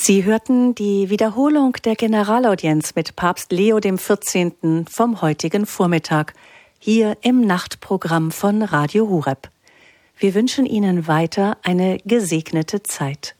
Sie hörten die Wiederholung der Generalaudienz mit Papst Leo XIV. Vom heutigen Vormittag, hier im Nachtprogramm von Radio Horeb. Wir wünschen Ihnen weiter eine gesegnete Zeit.